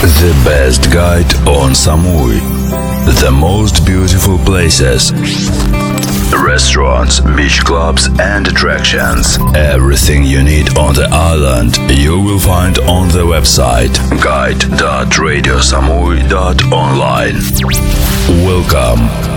The best guide on Samui. The most beautiful places. Restaurants, beach clubs and attractions. Everything you need on the island you will find on the website guide.radiosamui.online. Welcome